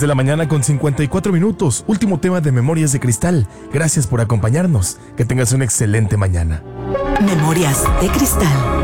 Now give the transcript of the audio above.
de la mañana con 54 minutos. Último tema de Memorias de Cristal. Gracias por acompañarnos. Que tengas una excelente mañana. Memorias de Cristal.